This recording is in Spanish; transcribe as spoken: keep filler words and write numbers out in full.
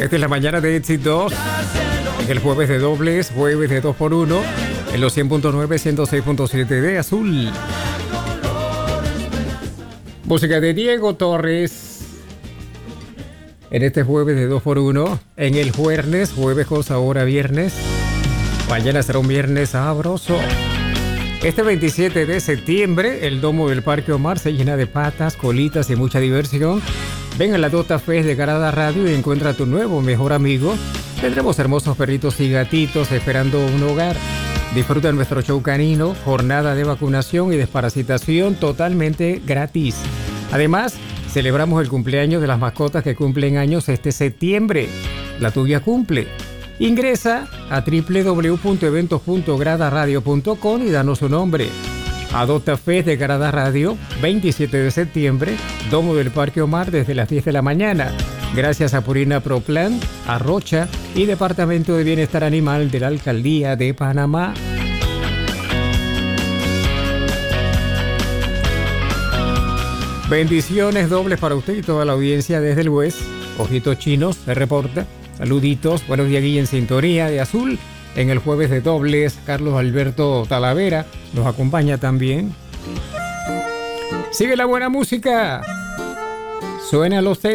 Esta es la mañana de Éxitos. En el jueves de dobles, jueves de dos por uno. En los cien punto nueve, ciento seis punto siete de Azul. Música de Diego Torres. En este jueves de dos por uno. En el jueves, jueves con sabor a viernes. Mañana será un viernes sabroso. Este veintisiete de septiembre, el domo del Parque Omar se llena de patas, colitas y mucha diversión. Ven a la Dota Fest de Garada Radio y encuentra a tu nuevo mejor amigo. Tendremos hermosos perritos y gatitos esperando un hogar. Disfruta nuestro show canino, jornada de vacunación y desparasitación totalmente gratis. Además, celebramos el cumpleaños de las mascotas que cumplen años este septiembre. La tuya cumple. Ingresa a doble u doble u doble u punto eventos punto grada radio punto com y danos su nombre. Adopta Fest de Garada Radio, veintisiete de septiembre, Domo del Parque Omar desde las diez de la mañana. Gracias a Purina Pro Plan, a Rocha y Departamento de Bienestar Animal de la Alcaldía de Panamá. Bendiciones dobles para usted y toda la audiencia desde el West. Ojitos Chinos se reporta. Saluditos, buenos días Guille en sintonía de Azul. En el jueves de dobles, Carlos Alberto Talavera nos acompaña también. Sigue la buena música. Suena los